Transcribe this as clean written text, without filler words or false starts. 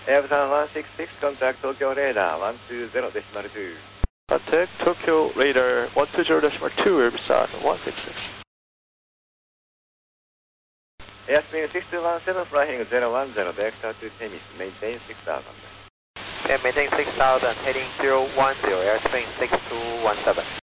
Airbusan 166, contact Tokyo Radar 120.2. Contact Tokyo Radar 120.2, Airbusan 166. Airspeed 6217, flying 010, vector to Temis, maintain 6000. Okay, maintain 6000, heading 010, airspeed 6217.